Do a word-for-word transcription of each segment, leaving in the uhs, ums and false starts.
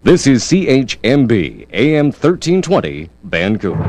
This is C H M B A M thirteen twenty Vancouver。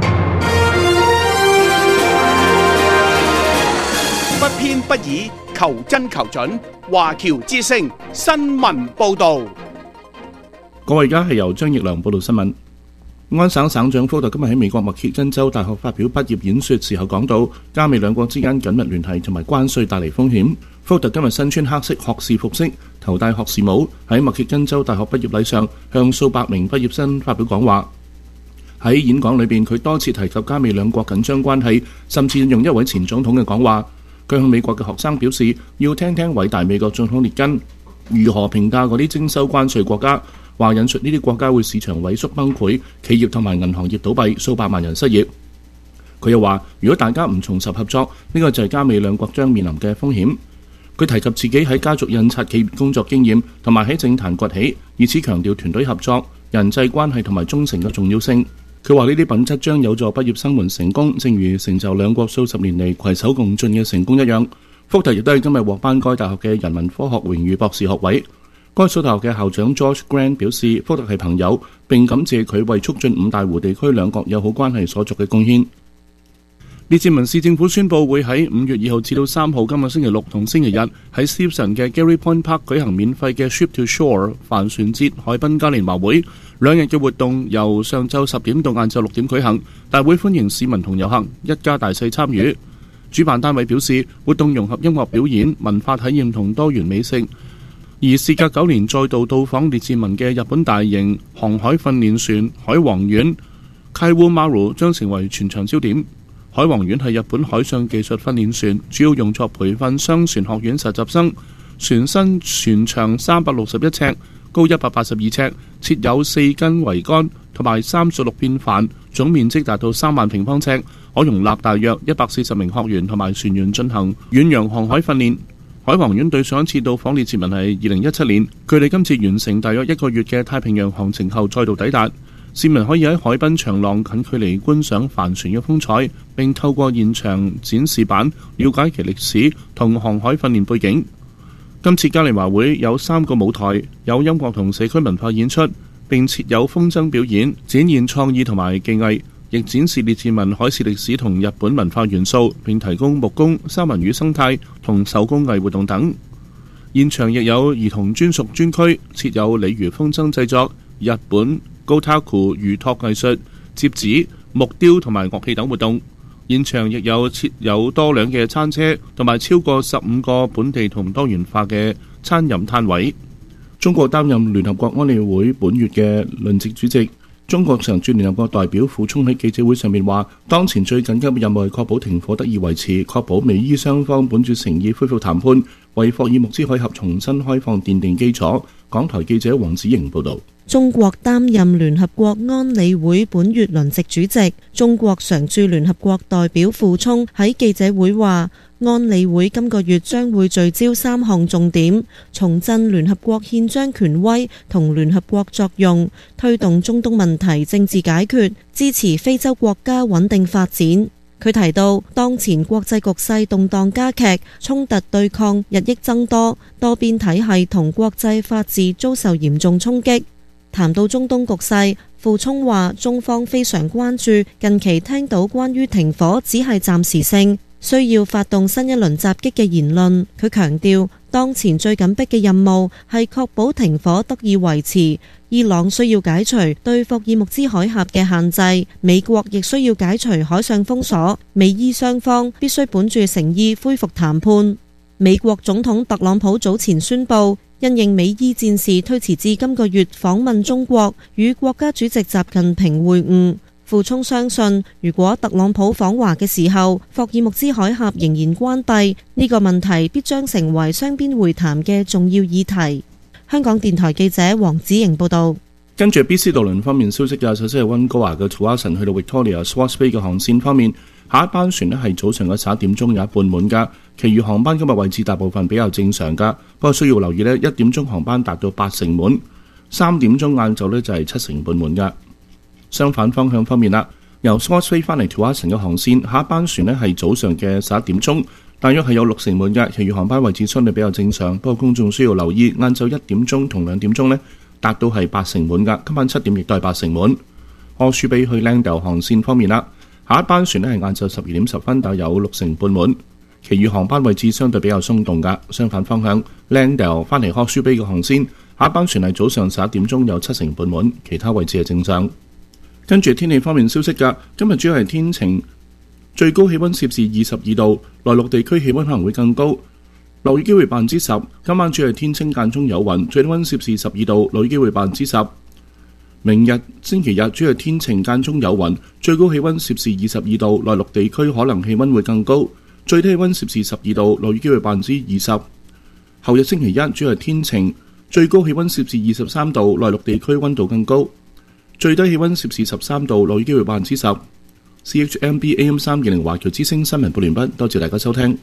不偏不倚，求真求準。華僑之聲新聞報導。 各位，而家係由張奕良報道新聞。安省省長福特今日喺美國密歇根州大學發表畢業演說時候講到，加美兩國之間緊密聯繫同埋關稅帶嚟風險。福特今日身穿黑色學士服飾，頭戴學士帽，喺密歇根州大學畢業禮上向數百名畢業生發表講話。喺演講裏邊，佢多次提及加美兩國緊張關係，甚至引用一位前總統嘅講話。佢向美國嘅學生表示，要聽聽偉大美國總統列根如何評價嗰啲徵收關稅國家，話引述呢啲國家會市場萎縮崩潰，企業同埋銀行業倒閉，數百萬人失業。佢又話，如果大家唔重拾合作，呢個就係加美兩國將面臨嘅風險。佢提及自己喺家族印刷企業工作經驗，同埋喺政壇崛起，以此強調團隊合作、人際關係同埋忠誠嘅重要性。佢話呢啲品質將有助畢業生們成功，正如成就兩國數十年嚟攜手共進嘅成功一樣。福特亦都係今日獲頒該大學嘅人文科學榮譽博士學位。該所大學嘅校長 George Grant 表示，福特係朋友，並感謝佢為促進五大湖地區兩國友好關係所作嘅貢獻。列治文市政府宣布會喺五月二號至到三號今個星期六同星期日喺 Steveston 嘅 Garry Point Park 舉行免費嘅 Ship to Shore 帆船節海濱嘉年華會，兩日嘅活動由上晝十點到晏晝六點舉行，大會歡迎市民同遊客一家大細參與。主辦單位表示，活動融合音樂表演、文化體驗同多元美食。而事隔九年再度到訪列治文嘅日本大型航海訓練船海王丸 Kaiwo Maru 將成為全場焦點。海王丸係日本海上技術訓練船，主要用作培訓商船學院實習生。船身全長三百六十一尺，高一百八十二尺，設有四根桅杆同埋三十六片帆，總面積達到三萬平方尺，可容納大約一百四十名學員同埋船員進行遠洋航海訓練。海王丸對上一次到訪列治文係二零一七年，佢哋今次完成大約一個月嘅太平洋航程後再度抵達。市民可以喺海濱長廊近距離觀賞帆船嘅風采，並透過現場展示板了解其歷史同航海訓練背景。今次嘉年華會有三個舞台，有音樂同社區文化演出，並設有風箏表演，展現創意同埋技藝，亦展示列治文海事歷史同日本文化元素，並提供木工、三文魚生態同手工藝活動等。現場亦有兒童專屬專區，設有鯉魚風箏製作、日本高塔庫魚托藝術、摺紙、木雕同埋樂器等活動。現場亦有設有多輛嘅餐車，同埋超過十五個本地同多元化嘅餐飲攤位。中國擔任聯合國安理會本月嘅輪值主席。中國常駐聯合國代表傅聰喺記者會上面話，當前最緊急嘅任務係確保停火得以維持，確保美伊雙方本住誠意恢復談判，為霍爾木茲海峽重新開放奠定基礎。港台記者黃子瑩報導。 中國擔任聯合國安理會本月輪值主席。中國常駐聯合國代表傅聰喺記者會話，安理會今個月將會聚焦三項重點：重振聯合國憲章權威同聯合國作用，推動中東問題政治解決，支持非洲國家穩定發展。佢提到，當前國際局勢動盪加劇，衝突對抗日益增多，多邊體系同國際法治遭受嚴重衝擊。談到中東局勢，傅聰話中方非常關注近期聽到關於停火只係暫時性，需要發動新一輪襲擊嘅言論。佢強調，當前最緊迫嘅任務係確保停火得以維持。伊朗需要解除對霍爾木茲海峽嘅限制，美國亦需要解除海上封鎖，美伊雙方必須本住誠意恢復談判。美國總統特朗普早前宣布，因應美伊戰事推遲至今個月訪問中國，與國家主席習近平會晤。傅聰相信，如果特朗普訪華嘅時候，霍爾木茲海峽仍然關閉，呢個問題必將成為雙邊會談嘅重要議題。香港電台記者黃子瑩報道。 跟住 B C 渡輪方面消息嘅，首先係溫哥華嘅 Tsawwassen 去到 Victoria Swartz Bay 嘅航線方面，下一班船呢係早上嘅十一點鐘有一半滿㗎，其餘航班今日位置大部分比較正常㗎，不過需要留意呢，一點鐘航班達到八成滿，三點鐘晏晝呢就係七成半滿㗎。相反方向方面啦，由 Swartz Bay 翻嚟 Tsawwassen 嘅航線，下一班船呢係早上嘅十一點鐘，大約係有六成滿㗎，其餘航班位置相對比較正常，不過公眾需要留意晏晝一點鐘同兩點鐘呢達到係八成滿㗎。今晚七點亦都係八成滿。柯舒比去 Langdale 航線方面啦，下一班船呢係晏晝十二點十分，大有六成半滿。其餘航班位置相對比較鬆動㗎。相反方向 Langdale 翻嚟柯舒比嘅航線，下一班船係早上十一點鐘有七成半滿，其他位置係正常。跟住天氣方面消息㗎，今日主要係天晴。最高氣溫攝氏二十二度，內陸地區氣溫可能會更高，落雨機會百分之十。今晚主要係天清間中有雲，最低溫攝氏十二度，落雨機會百分之十。明日星期日主要係天晴間中有雲，最高氣溫攝氏二十二度，內陸地區可能氣溫會更高，最低氣溫攝氏十二度，落雨機會百分之二十。後日星期一主要係天晴，最高氣溫攝氏二十三度，內陸地區溫度更高，最低氣溫攝氏十三度，落雨機會百分之十。C H M B A M 三二零華僑之聲新聞報完畢，多謝大家收聽。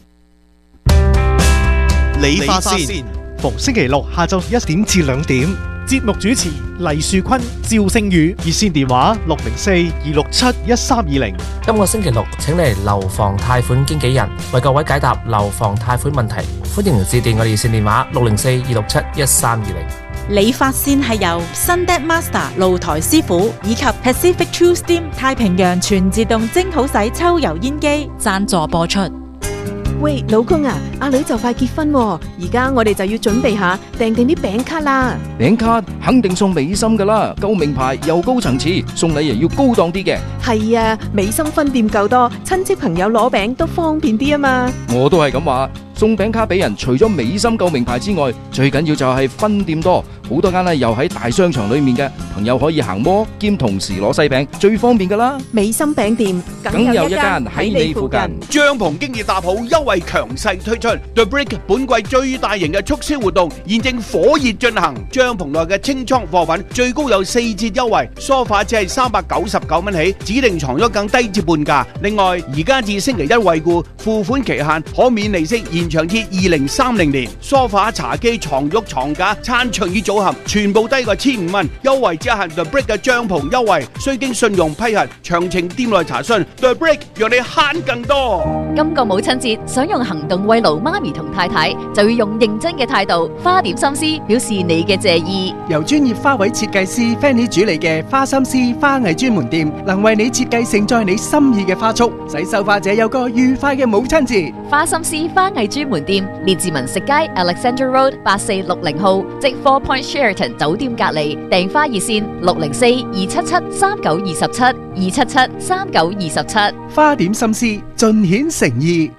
理髮線，逢星期六下晝一點至兩點。節目主持黎樹坤、趙星宇，熱線電話六零四二六七一三二零。 今個星期六請嚟樓房貸款經紀人為各位解答樓房貸款問題，歡迎致電我哋熱線電話六零四二六七一三二零。 理髮線係由 Sundet Master 露台師傅以及 Pacific True Steam 太平洋全自動蒸好洗抽油煙機贊助播出。 喂，老公啊，阿女就快結婚喎，而家我哋就要準備下訂定啲餅卡啦。 餅卡肯定送美心噶啦，夠名牌又高層次，送禮又要高檔啲嘅。 係啊，美心分店夠多，親戚朋友攞餅都方便啲啊嘛。 我都係咁話，送餅卡俾人，除咗美心夠名牌之外，最緊要就係分店多，好多間咧又喺大商場裏面嘅，朋友可以行摩兼同時攞西餅，最方便噶啦。 美心餅店梗有一間喺你附近。 帳篷經已搭好，優惠強勢推出 The Brick 本季最大型嘅促銷活動現正火熱進行，帳篷內嘅清倉貨品最高有四折優惠，梳化只係三百九十九蚊起，指定床褥更低至半價。另外而家至星期一惠顧，付款期限可免利息延長至二零三零年。梳化、茶几、床褥、床架、餐桌椅組合全部低過千五蚊，優惠只限 The Brick 嘅帳篷優惠，需經信用批核，詳情店內查詢。The Brick 讓你慳更多。 今個母親節想用行動慰勞媽咪同太太，就要用認真嘅態度，花點心思表示你嘅謝意。 由專業花卉設計師 Fanny 主理嘅花心思花藝專門店，能為你設計盛載你心意嘅花束，使收花者有個愉快嘅母親節。 花心思花藝專門店，列治文食街 Alexandra Road 八四六零號，即 Four Point Sheraton 酒店隔離。訂花熱線六零四二七七三九二十七二七七三九二十七。 花點心思，盡顯誠意。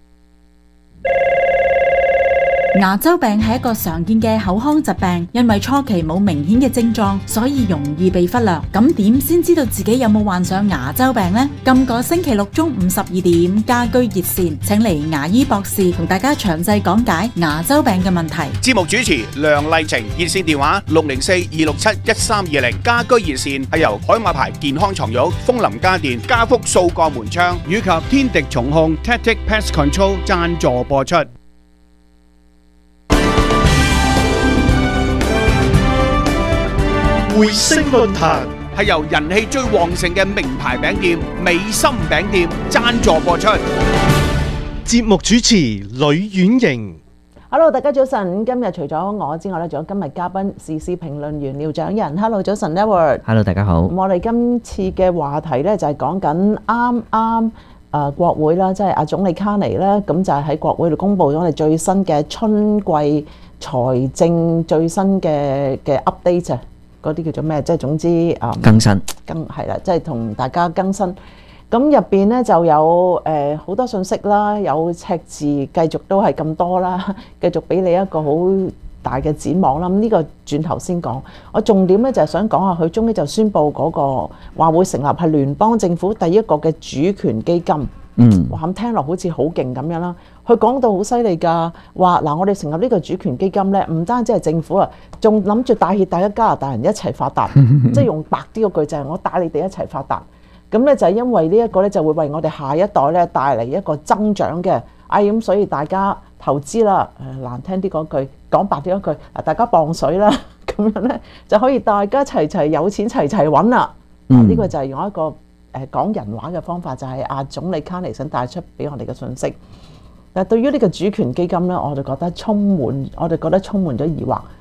牙周病係一個常見嘅口腔疾病，因為初期冇明顯嘅症狀，所以容易被忽略。咁點先知道自己有冇患上牙周病呢？今個星期六中午十二點，家居熱線請嚟牙醫博士同大家詳細講解牙周病嘅問題。 節目主持梁麗晴，熱線電話六零四二六七一三二零。家居熱線係由海馬牌健康床褥、楓林家電、家福數個門窗以及天敵重控 Tactic Pest Control 贊助播出。 回聲論壇係由人氣最旺盛嘅名牌餅店美心餅店贊助播出。 節目主持呂婉瑩。 Hello， 大家早晨。今日除咗我之外咧，仲有今日嘉賓時事評論員廖長仁。Hello， 早晨 Edward。 Hello， 大家好。 我哋今次嘅話題咧就係講緊啱啱誒國會啦，即係阿總理卡尼咧，咁就係喺國會度公布咗我哋最新嘅春季財政最新嘅嘅 update 啊。嗰啲叫做咩？即係總之誒、嗯、 更新更係啦，即係同大家更新。咁入邊咧就有誒好、呃、多信息啦，有赤字繼續都係咁多啦，繼續俾你一個好大嘅展望啦。咁、這、呢個轉頭先講，我重點咧就係想講下佢終於就宣布嗰個話會成立係聯邦政府第一個嘅主權基金。嗯，哇咁聽落好似好勁咁樣啦。佢講到好犀利㗎，話嗱我哋成立呢個主權基金咧，唔單止係政府啊，仲諗住帶挈大家加拿大人一齊發達，即係用白啲個句就係我帶你哋一齊發達。咁咧就係因為呢一個咧就會為我哋下一代咧帶嚟一個增長嘅，哎咁所以大家投資啦，誒難聽啲嗰句，講白啲嗰句，嗱大家磅水啦，咁樣咧就可以大家齊齊有錢齊齊揾啦。嗯，呢個就係用一個誒講人話嘅方法，就係阿總理卡尼想帶出俾我哋嘅信息。但係對於呢個主權基金咧，我哋覺得充滿，我哋覺得充滿咗疑惑。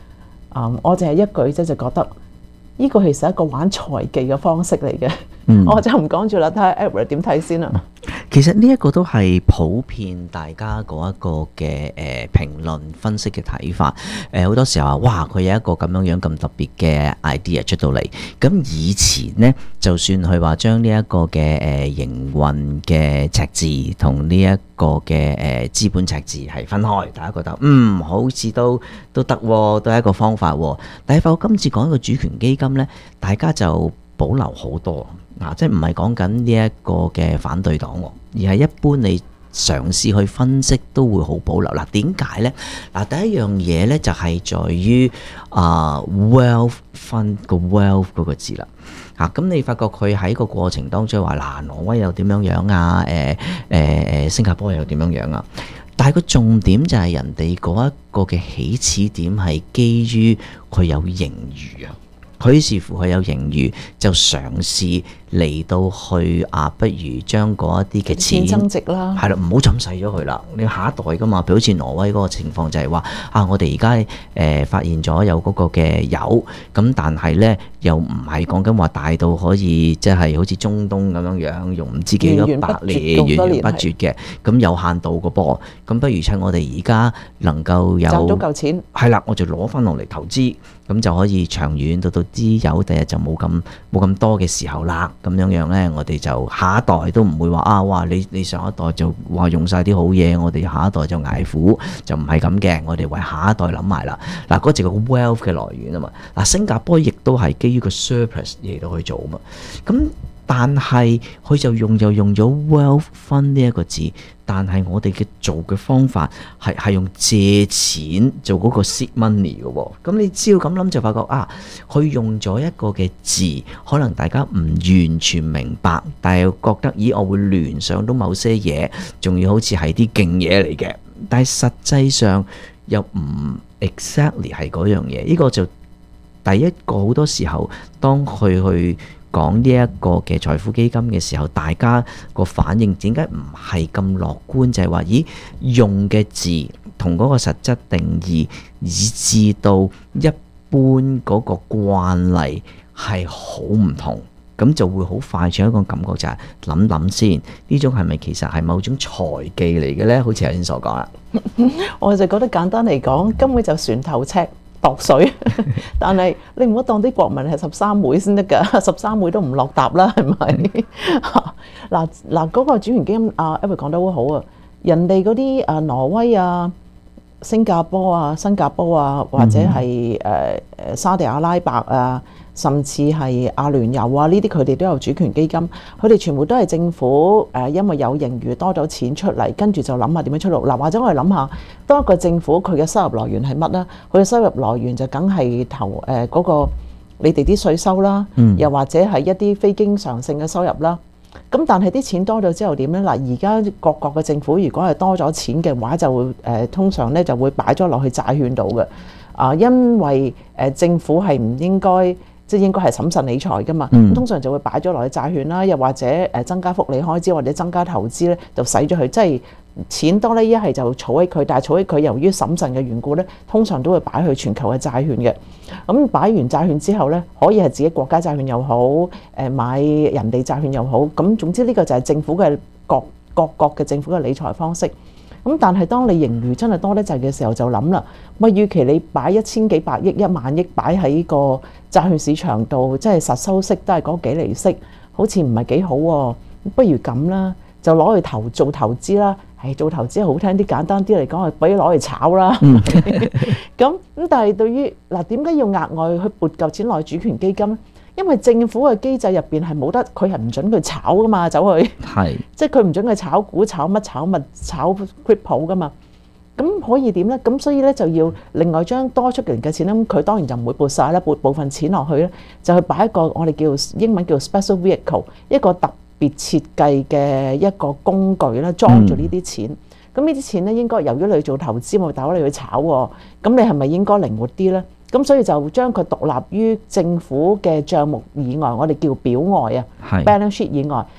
啊、我淨係一句啫，就覺得呢個其實係一個玩財技嘅方式嚟嘅。 嗯我就唔講住啦，睇下 Edward 點睇先啦。 其實呢一個都係普遍大家嗰一個嘅誒、呃、評論分析嘅睇法。誒、呃、好多時候話，哇佢有一個咁樣樣咁特別嘅 idea 出到嚟。咁以前呢，就算佢話將呢一個嘅誒、呃、營運嘅赤字同呢一個嘅誒、呃、資本赤字係分開，大家覺得嗯好似都都得喎，都係一個方法喎。但係否今次講一個主權基金呢，大家就保留好多。嗱，即係唔係講緊呢一個嘅反對黨，而係一般你嘗試去分析都會好保留。嗱，點解呢？嗱，第一樣嘢呢就係在於啊 wealth fund 個 wealth 嗰個字啦。嚇，咁你發覺佢喺個過程當中話嗱，挪威又點樣樣啊？誒誒誒，新加坡又點樣樣啊？但係個重點就係人哋嗰一個嘅起始點係基於佢有盈餘啊。佢視乎佢有盈餘，就嘗試嚟到去啊，不如將嗰一啲嘅錢增值啦， 係啦，唔好浸洗咗佢啦。你下一代噶嘛，譬如好似挪威嗰個情況就係話啊，我哋而家誒發現咗有嗰個嘅油，咁但係咧又唔係講緊話大到可以即係好似中東咁樣樣用唔知幾多百年源源不絕嘅，咁有限度個噃。咁不如趁我哋而家能夠有賺到嚿錢， 係啦，我就攞翻落嚟投資。咁就可以長遠到到啲油第日就冇咁冇咁多嘅時候啦，咁樣樣呢，我哋就下一代都唔會話啊，哇！你你上一代就話用晒啲好嘢，我哋下一代就捱苦，就唔係咁嘅。我哋為下一代諗埋啦。嗱，嗰就個 wealth 嘅來源啊嘛。嗱，新加坡亦都係基於個 surplus 嚟到去做啊嘛。咁但係佢就用就用咗 wealth fund 呢一個字，但係我哋嘅做嘅方法係係用借錢做嗰個 seed money 嘅喎。咁你只要咁諗就發覺啊，佢用咗一個嘅字，可能大家唔完全明白，但係又覺得咦，我會聯想到某些嘢，仲要好似係啲勁嘢嚟嘅。但係實際上又唔 exactly 係嗰樣嘢。呢個就第一個好多時候，當佢去講呢一個嘅財富基金嘅時候，大家個反應點解唔係咁樂觀？就係話，咦，用嘅字同嗰個實質定義，以至到一般嗰個慣例係好唔同，咁就會好快出一個感覺，就係諗諗先，呢種係咪其實係某種財技嚟嘅呢？好似頭先所講啦， 我就覺得簡單嚟講，根本就船頭尺度水，但係你唔好當啲國民係十三妹先得㗎，十三妹都唔落搭啦，係咪？嗱嗱嗰個主權基金，阿 Edward 講得好好啊，人哋嗰啲誒挪威啊、新加坡啊、新加坡啊，或者係誒誒沙地阿拉伯啊，甚至係阿聯酋啊，呢啲佢哋都有主權基金，佢哋全部都係政府誒，因為有盈餘多咗錢出嚟，跟住就諗下點樣出路。嗱，或者我哋諗下，當一個政府佢嘅收入來源係乜咧？佢嘅收入來源就梗係投誒嗰個你哋啲稅收啦，又或者係一啲非經常性嘅收入啦。咁但係啲錢多咗之後點呢？嗱，而家各國嘅政府如果係多咗錢嘅話，就會誒、呃、通常咧就會擺咗落去債券度嘅。啊、呃，因為誒、呃、政府係唔應該即係應該係審慎理財噶嘛，咁、嗯、通常就會擺咗落去債券啦，又或者誒增加福利開支或者增加投資咧，就使咗佢，即係錢多咧一係就儲起佢，但係儲起佢由於審慎嘅緣故咧，通常都會擺去全球嘅債券嘅。咁擺完債券之後咧，可以係自己國家債券又好，誒買人哋債券又好，咁總之呢個就係政府嘅各各國嘅政府嘅理財方式。咁但係當你盈餘真係多得滯嘅時候，就諗啦，咪與其你擺一千幾百億、一萬億擺喺個債券市場度，即係實收息都係嗰幾厘息，好似唔係幾好喎。不如咁啦，就攞去投做投資啦。係做投資好聽啲，簡單啲嚟講係俾攞去炒啦。咁咁但係對於嗱，點解要額外去撥嚿錢落去主權基金咧？因為政府嘅機制入邊係冇得，佢係唔準佢炒噶嘛，走去， 係即係佢唔準佢炒股、炒乜、炒物、炒 crypto 噶嘛。咁可以點咧？咁所以咧就要另外將多出嚟嘅錢咧，咁佢當然就唔會撥晒啦，撥部分錢落去咧，就去擺一個我哋叫英文叫 special vehicle， 一個特別設計嘅一個工具啦，裝住呢啲錢。咁呢啲錢咧應該由於你做投資，咪大佬你去炒喎，咁你係咪應該靈活啲咧？咁所以就將佢獨立於政府嘅帳目以外，我哋叫表外啊 balance sheet 以外，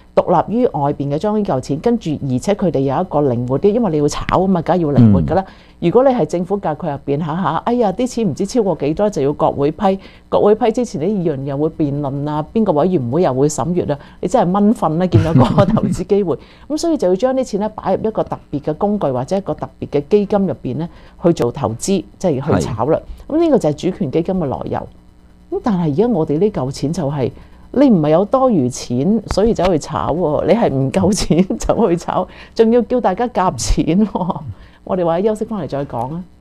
獨立於外邊嘅將呢嚿錢，跟住而且佢哋有一個靈活啲，因為你要炒啊嘛，梗係要靈活噶啦。嗯、如果你係政府架構入邊下下，哎呀啲錢唔知超過幾多就要國會批，國會批之前啲議員又會辯論啊，邊個委員會又會審閱啊，你真係蚊瞓啦，見到嗰個投資機會，咁所以就要將啲錢咧擺入一個特別嘅工具或者一個特別嘅基金入邊咧去做投資，即係去炒啦。咁呢個就係主權基金嘅來由。咁但係而家我哋呢嚿錢就係、是。你唔係有多餘錢，所以走去炒喎。你係唔夠錢走去炒，仲要叫大家夾錢喎。我哋話休息翻嚟再講啊。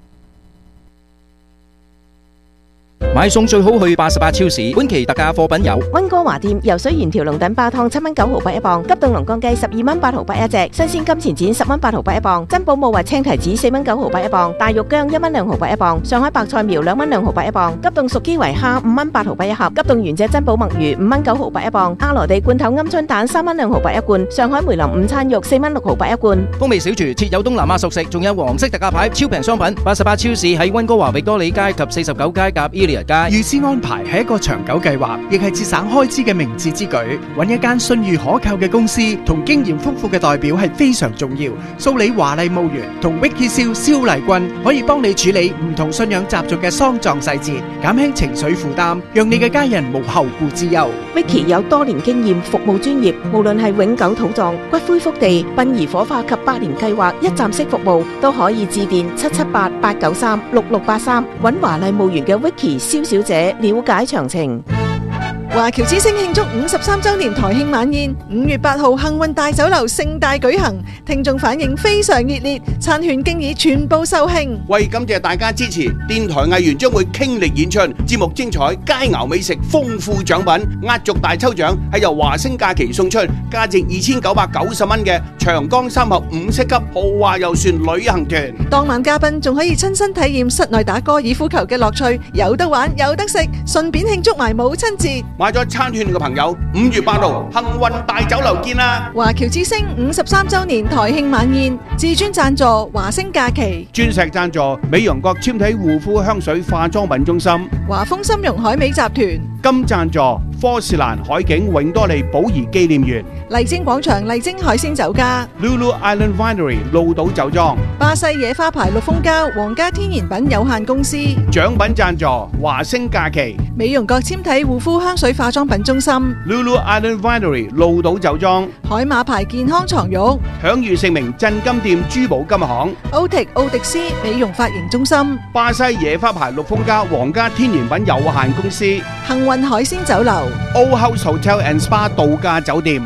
買餸最好去八十八超市，本期特價貨品有溫哥華店游水原條龍躉包湯七蚊九毫八一磅，急凍龍江雞十二蚊八毫八一隻，新鮮金錢展十蚊八毫八一磅，珍寶姆或青提子四蚊九毫八一磅，大肉薑一蚊兩毫八一磅，上海白菜苗兩蚊兩毫八一磅，急凍熟基圍蝦五蚊八毫八一盒，急凍原隻珍寶墨魚五蚊九毫八一磅，阿羅地罐頭鵪鶉蛋三蚊兩毫八一罐，上海梅林午餐肉四蚊六毫八一罐。 風味小廚設有東南亞熟食，仲有黃色特價牌超平商品。八十八超市喺溫哥華域多利街及四十九街夾 Elliott 街。 預先安排係一個長久計劃，亦係節省開支嘅明智之舉。揾一間信譽可靠嘅公司同經驗豐富嘅代表係非常重要。蘇里華麗墓園同 Vicky 蕭蕭麗君可以幫你處理唔同信仰習俗嘅喪葬細節，減輕情緒負擔，讓你嘅家人無後顧之憂。 Vicky 有多年經驗，服務專業，無論係永久土葬、骨灰福地、殯儀火化及百年計劃一站式服務，都可以致電七七八八九三六六八三，揾華麗墓園嘅 Vicky 蕭小姐了解詳情。 華僑之星慶祝五十三周年台慶晚宴，五月八號幸運大酒樓盛大舉行，聽眾反應非常熱烈，餐券經已全部售罄。 為感謝大家支持，電台藝員將會傾力演出，節目精彩，佳肴美食，豐富獎品，壓軸大抽獎係由華星假期送出，價值二千九百九十蚊嘅長江三峽五星級豪華遊船旅行團。 當晚嘉賓仲可以親身體驗室內打高爾夫球嘅樂趣，有得玩有得食，順便慶祝埋母親節。 買咗餐券嘅朋友，五月八號幸運大酒樓見啦！ 華僑之星五十三周年台慶晚宴，至尊贊助華星假期， 鑽石贊助美容國纖體護膚香水化妝品中心， 華豐參茸海味集團， 金贊助科士蘭海景永多利寶儀紀念園， 麗晶廣場麗晶海鮮酒家， Lulu Island Winery 鹿島酒莊， 巴西野花牌綠蜂膠皇家天然品有限公司， 獎品贊助華星假期， 美容國纖體護膚香水化妝品中心 Lulu Island Winery 鹿島酒莊， 海馬牌健康床褥， 享譽盛名鎮金店珠寶金行， 歐迪奧迪斯美容髮型中心， 巴西野花牌綠蜂膠皇家天然品有限公司， 幸運海鮮酒樓， Old House Hotel and Spa 度假酒店。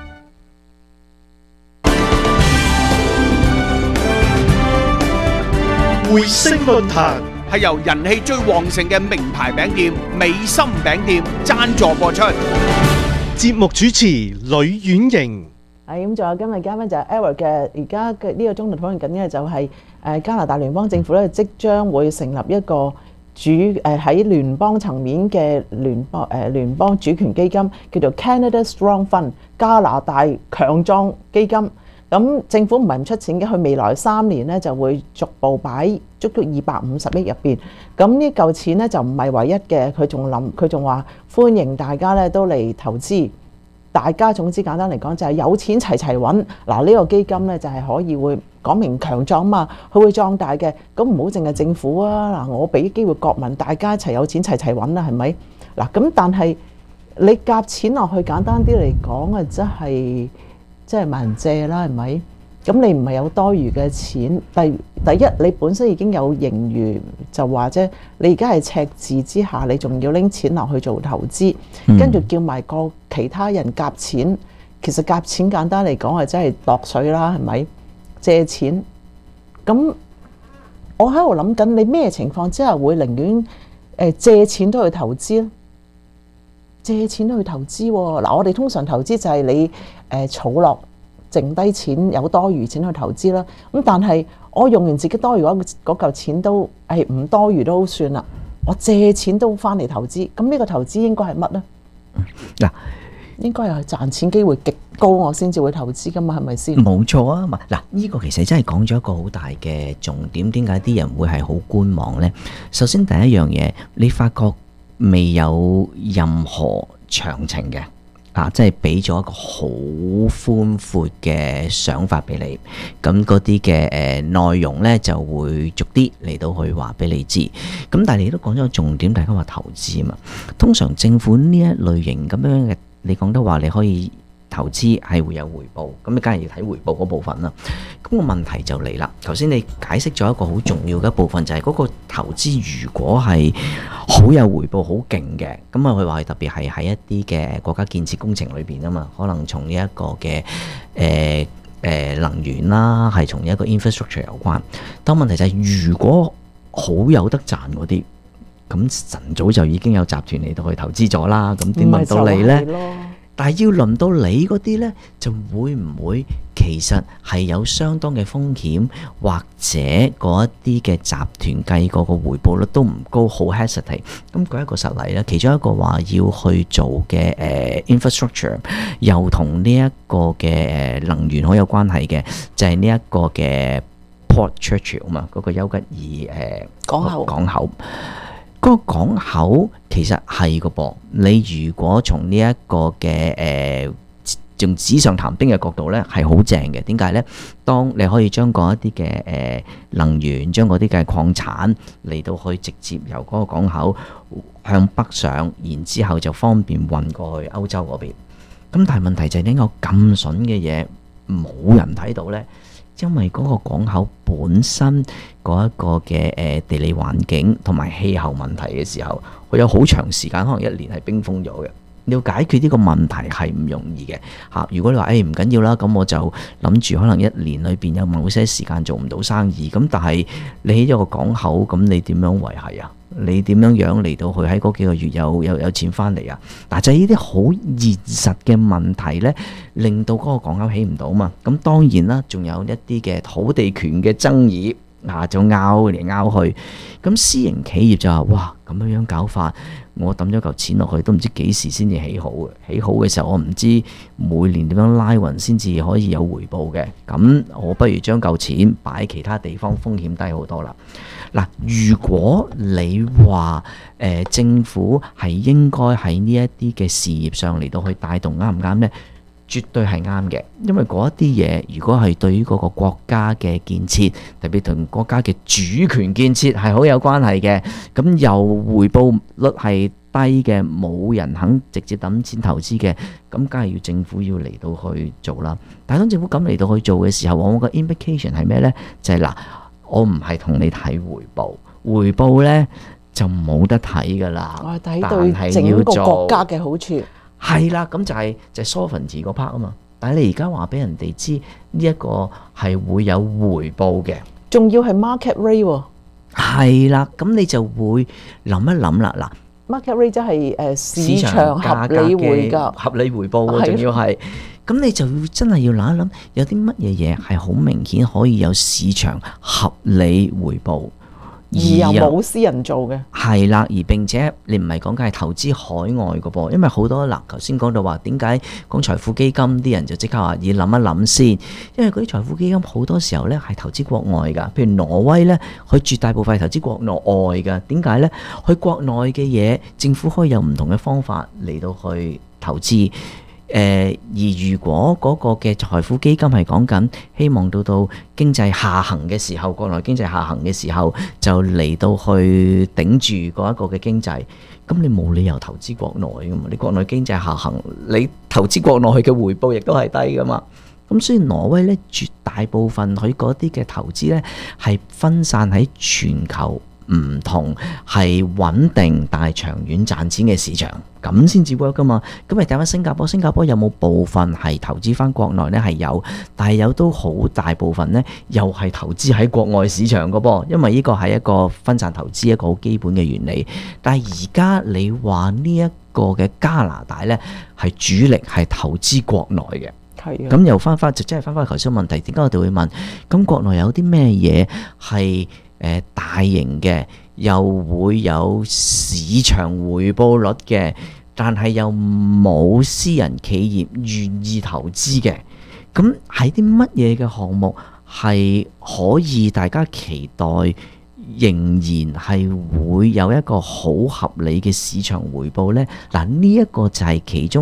匯星論壇係由人氣最旺盛嘅名牌餅店美心餅店贊助播出。 節目主持呂婉瑩。 係咁，仲有今日嘉賓就係 Eric 嘅。而家嘅呢個鐘頭討論緊嘅就係誒加拿大聯邦政府咧，即將會成立一個主誒喺聯邦層面嘅聯邦誒聯邦主權基金，叫做 Canada Strong Fund 加拿大強壯基金。咁政府唔係唔出錢嘅，佢未來三年咧就會逐步擺足足二百五十億入邊。咁呢嚿錢咧就唔係唯一嘅，佢仲諗佢仲話歡迎大家咧都嚟投資。大家總之簡單嚟講就係有錢齊齊揾。嗱呢個基金咧就係可以會講明強壯嘛，佢會壯大嘅。咁唔好淨係政府啊，嗱我俾機會國民，大家一齊有錢齊齊揾啦，係咪？嗱咁但係你夾錢落去，簡單啲嚟講啊，真係即係問人借啦，係咪？咁你唔係有多餘嘅錢，第第一你本身已經有盈餘，就話啫。你而家係赤字之下，你仲要拎錢落去做投資，跟住叫埋個其他人夾錢。其實夾錢簡單嚟講係真係度水啦，係咪？借錢。咁我喺度諗緊，你咩情況之下會寧願誒借錢都去投資咧？借錢都去投資喎。嗱，我哋通常投資就係你誒儲落剩低錢，有多餘錢去投資啦。咁但係我用完自己多餘嗰嗰嚿錢都係唔多餘都算啦。我借錢都翻嚟投資，咁呢個投資應該係乜呢？ 嗱， 應該係賺錢機會極高，我先至會投資噶嘛，係咪先？ 冇錯啊嘛。嗱，呢個其實真係講咗一個好大嘅重點。點解啲人會係好觀望呢？首先第一樣嘢，你發覺未有任何詳情嘅。 啊，即係俾咗一個好寬闊嘅想法俾你，咁嗰啲嘅誒內容呢，就會逐啲嚟到去話俾你知。咁但係你都講咗個重點，大家話投資啊嘛，通常政府呢一類型咁樣嘅，你講得話你可以投資係會有回報，咁你梗係要睇回報嗰部分啦。咁個問題就嚟啦，頭先你解釋咗一個好重要嘅一部分，就係嗰個投資如果係好有回報、好勁嘅，咁啊佢話係特別係喺一啲嘅國家建設工程裏邊啊嘛，可能從呢一個嘅誒誒能源啦，係從一個 infrastructure 有關。但問題就係如果好有得賺嗰啲，咁晨早就已經有集團嚟到去投資咗啦，咁點輪到你呢？但係要輪到你嗰啲呢，就會唔會其實係有相當嘅風險，或者嗰一啲嘅集團計過個回報率都唔高，好 hesitate。咁舉一個實例啦，其中一個話要去做嘅誒、呃、infrastructure，又同呢一個嘅誒能源好有關係嘅，就係呢一個嘅 Port Churchill 嘛，嗰個丘吉爾誒、呃、港口港口。嗰個港口其實係個噃，你如果從呢一個嘅誒用紙上談兵嘅角度咧，係好正嘅。點解咧？當你可以將嗰一啲嘅誒能源，將嗰啲嘅礦產嚟到去直接由嗰個港口向北上，然之後就方便運過去歐洲嗰邊。咁但係問題就係點解咁筍嘅嘢冇人睇到咧？因為嗰個港口本身嗰一個嘅誒地理環境同埋氣候問題嘅時候，佢有好長時間，可能一年係冰封咗嘅。你要解決呢個問題係唔容易嘅嚇。如果你話誒唔緊要啦，咁我就諗住可能一年裏邊有某些時間做唔到生意，咁但係你起咗個港口，咁你點樣維係啊？你點樣樣嚟到去喺嗰幾個月有有有錢翻嚟啊？嗱，就係呢啲好現實嘅問題呢，令到嗰個港口起唔到嘛。咁當然啦，仲有一啲嘅土地權嘅爭議啊，就拗嚟拗去。咁私營企業就話：哇，咁樣樣搞法，我抌咗嚿錢落去，都唔知幾時先至起好嘅。起好嘅時候，我唔知每年點樣拉勻先至可以有回報嘅。咁我不如將嚿錢擺其他地方，風險低好多啦。嗱，如果你話誒、呃、政府係應該喺呢一啲嘅事業上嚟到去帶動，啱唔啱呢？絕對係啱嘅，因為嗰一啲嘢如果係對於嗰個國家嘅建設，特別同國家嘅主權建設係好有關係嘅，咁又回報率係低嘅，冇人肯直接抌錢投資嘅，咁梗係要政府要嚟到去做啦。但係當政府咁嚟到去做嘅時候，我個 implication 係咩呢？就係、是、嗱。我唔係同你睇回報，回報呢就冇得睇噶啦。我係睇對整個國家嘅好處。係啦，咁就係、是、就係 sovereignty 嗰 part 啊嘛。但係你而家話俾人哋知呢一個係會有回報嘅，仲要係 market rate 喎。係啦，咁你就會諗一諗啦。嗱 ，market rate 即係誒市場合理回價、合理回報喎，仲要係。咁你就要真係要諗一諗，有啲乜嘢嘢係好明顯可以有市場合理回報，而又冇私人做嘅。係啦，而並且你唔係講緊係投資海外嘅噃，因為好多嗱，頭先講到話點解講財富基金啲人就即刻話要諗一諗先，因為嗰啲財富基金好多時候呢係投資國外㗎，譬如挪威呢，佢絕大部分係投資國內外㗎。點解呢？佢國內嘅嘢政府可以有唔同嘅方法嚟到去投資。誒、呃，而如果嗰個嘅財富基金係講緊希望到到經濟下行嘅時候，國內經濟下行嘅時候就嚟到去頂住嗰一個嘅經濟，咁你冇理由投資國內噶嘛？你國內經濟下行，你投資國內嘅回報亦都係低噶嘛？咁所以挪威咧，絕大部分佢嗰啲嘅投資咧係分散喺全球唔同係穩定但係長遠賺錢嘅市場，咁先至 work 噶嘛。咁你睇翻新加坡，新加坡有冇部分係投資翻國內呢？係有，但係有都好大部分呢，又係投資喺國外市場噶噃。因為呢個係一個分散投資一個好基本嘅原理。但係而家你話呢一個嘅加拿大呢，係主力係投資國內嘅。係咁又翻翻就真係翻翻頭先問題，點解我哋會問？咁國內有啲咩嘢係？誒、呃、大型嘅又會有市場回報率嘅，但係又冇私人企業願意投資嘅，咁喺啲乜嘢嘅項目係可以大家期待仍然係會有一個好合理嘅市場回報呢？嗱，呢一個就係其中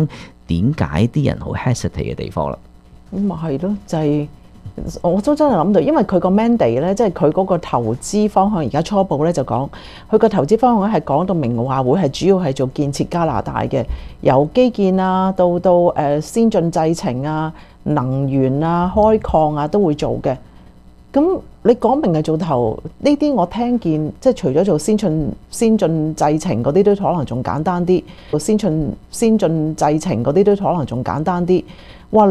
點解啲人好 hesitate 嘅地方啦。 咁咪係咯，就係、是、我都真係諗到，因為佢個 mandate 咧，即係佢嗰個投資方向，而家初步咧就講佢個投資方向咧係講到明話會係主要係做建設加拿大嘅，由基建啊到到誒先進製程啊、能源啊、開礦啊都會做嘅。咁你講明係做頭呢啲，我聽見即係除咗做先進先進製程嗰啲都可能仲簡單啲，先進先進製程嗰啲都可能仲簡單啲。哇！